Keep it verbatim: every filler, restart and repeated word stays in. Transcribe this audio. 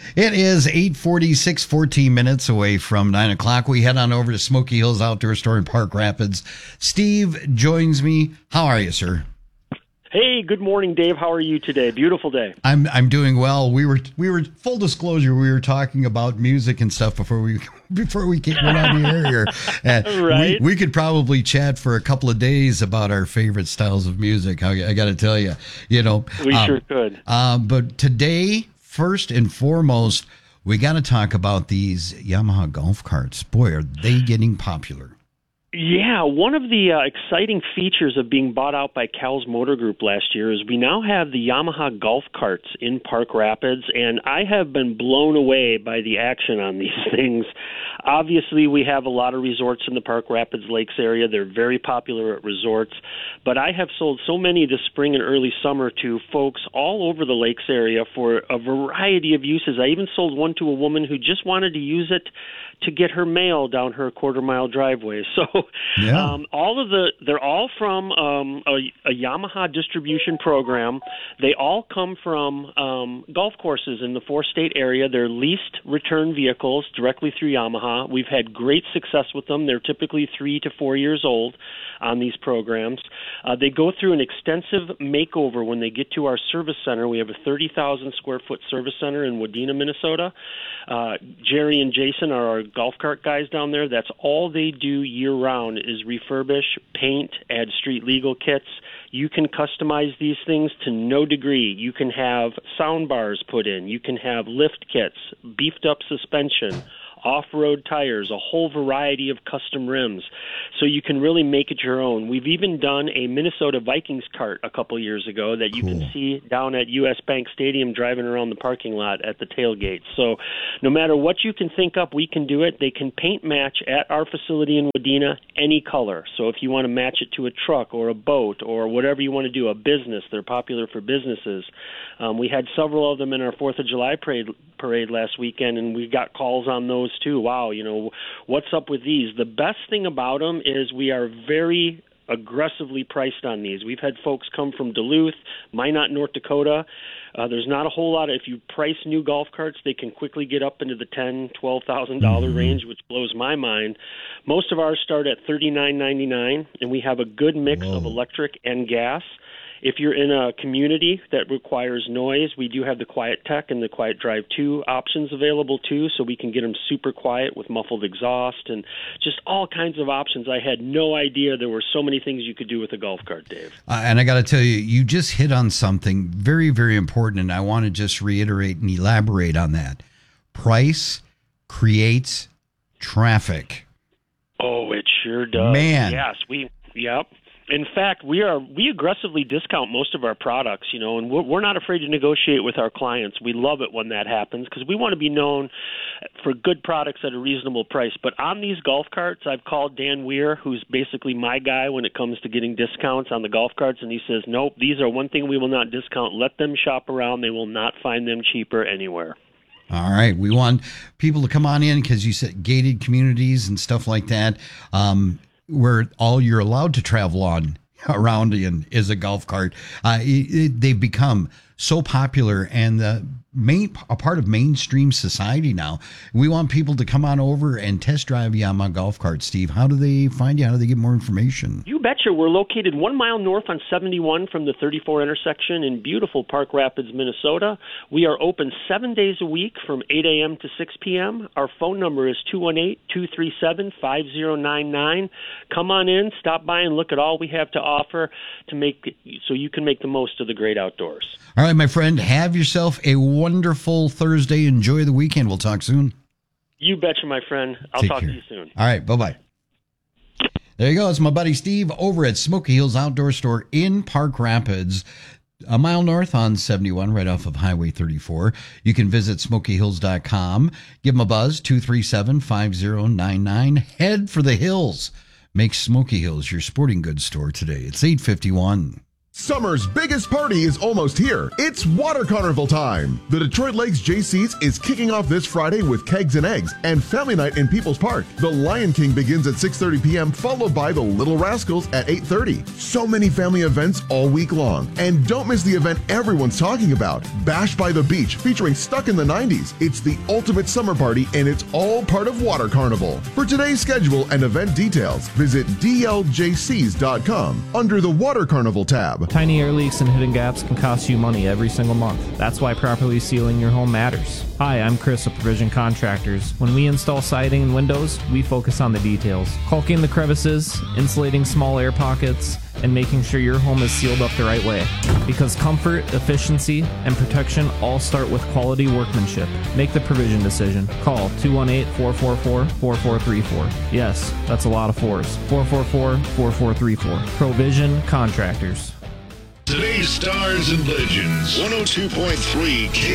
It is eight forty-six, fourteen minutes away from nine o'clock. We head on over to Smoky Hills Outdoor Store in Park Rapids. Steve joins me. How are you, sir? Hey, good morning, Dave. How are you today? Beautiful day. I'm I'm doing well. We were we were full disclosure. We were talking about music and stuff before we before we came went on the air here. And right. We, we could probably chat for a couple of days about our favorite styles of music. I, I got to tell you, you know, we um, sure could. Um, but today, first and foremost, we got to talk about these Yamaha golf carts. Boy, are they getting popular. Yeah, one of the uh, exciting features of being bought out by Cal's Motor Group last year is we now have the Yamaha golf carts in Park Rapids, and I have been blown away by the action on these things. Obviously, we have a lot of resorts in the Park Rapids Lakes area. They're very popular at resorts, but I have sold so many this spring and early summer to folks all over the lakes area for a variety of uses. I even sold one to a woman who just wanted to use it to get her mail down her quarter mile driveway. So yeah. um, all of the, they're all from um, a, a Yamaha distribution program. They all come from um, golf courses in the four-state area. They're leased return vehicles directly through Yamaha. We've had great success with them. They're typically three to four years old on these programs. Uh, they go through an extensive makeover when they get to our service center. We have a thirty thousand square foot service center in Wadena, Minnesota. Uh, Jerry and Jason are our golf cart guys down there. That's all they do year-round is refurbish, paint, add street legal kits. You can customize these things to no degree. You can have sound bars put in. You can have lift kits, beefed-up suspension, off-road tires, a whole variety of custom rims. So you can really make it your own. We've even done a Minnesota Vikings cart a couple years ago that you Cool. can see down at U S Bank Stadium driving around the parking lot at the tailgate. So no matter what you can think up, we can do it. They can paint match at our facility in Wadena any color. So if you want to match it to a truck or a boat or whatever you want to do, a business, they're popular for businesses. Um, we had several of them in our fourth of July parade, parade last weekend, and we got calls on those too. Wow, you know, what's up with these? The best thing about them is we are very aggressively priced on these. We've had folks come from Duluth, Minot, North Dakota. Uh, there's not a whole lot of, if you price new golf carts, they can quickly get up into the ten thousand dollars, twelve thousand dollars mm-hmm. range, which blows my mind. Most of ours start at thirty-nine ninety-nine, and we have a good mix Whoa. of electric and gas. If you're in a community that requires noise, we do have the Quiet Tech and the Quiet Drive two options available too, so we can get them super quiet with muffled exhaust and just all kinds of options. I had no idea there were so many things you could do with a golf cart, Dave. Uh, and I got to tell you, you just hit on something very, very important, and I want to just reiterate and elaborate on that. Price creates traffic. Oh, it sure does. Man. Yes, we, yep. In fact, we are we aggressively discount most of our products, you know, and we're, we're not afraid to negotiate with our clients. We love it when that happens because we want to be known for good products at a reasonable price. But on these golf carts, I've called Dan Weir, who's basically my guy when it comes to getting discounts on the golf carts, and he says, nope, these are one thing we will not discount. Let them shop around. They will not find them cheaper anywhere. All right. We want people to come on in because you said gated communities and stuff like that. Um where all you're allowed to travel on around in is a golf cart. Uh, it, it, they've become so popular and the main a part of mainstream society now. We want people to come on over and test drive Yamaha golf carts. Steve, how do they find you? How do they get more information? You betcha. We're located one mile north on seventy-one from the thirty-four intersection in beautiful Park Rapids, Minnesota. We are open seven days a week from eight a.m. to six p.m. Our phone number is two one eight, two three seven, five zero nine nine. Come on in, stop by, and look at all we have to offer to make so you can make the most of the great outdoors. All right, my friend, have yourself a wonderful Thursday. Enjoy the weekend. We'll talk soon. You betcha, my friend. I'll Take talk care. to you soon. All right, bye-bye. There you go. It's my buddy Steve over at Smoky Hills Outdoor Store in Park Rapids, a mile north on seventy-one, right off of Highway thirty-four. You can visit smoky hills dot com. Give them a buzz, two three seven, five zero nine nine. Head for the hills. Make Smoky Hills your sporting goods store today. It's eight fifty-one. Summer's biggest party is almost here. It's Water Carnival time. The Detroit Lakes J C's is kicking off this Friday with Kegs and Eggs and Family Night in People's Park. The Lion King begins at six thirty p.m. followed by the Little Rascals at eight thirty. So many family events all week long. And don't miss the event everyone's talking about, Bash by the Beach, featuring Stuck in the nineties. It's the ultimate summer party and it's all part of Water Carnival. For today's schedule and event details, visit d l j c s dot com under the Water Carnival tab. Tiny air leaks and hidden gaps can cost you money every single month. That's why properly sealing your home matters. Hi, I'm Chris of Provision Contractors. When we install siding and windows, we focus on the details. Caulking the crevices, insulating small air pockets, and making sure your home is sealed up the right way. Because comfort, efficiency, and protection all start with quality workmanship. Make the Provision decision. Call two one eight, four four four, four four three four. Yes, that's a lot of fours. four four four, four four three four. Provision Contractors. Today's Stars and Legends, one oh two point three K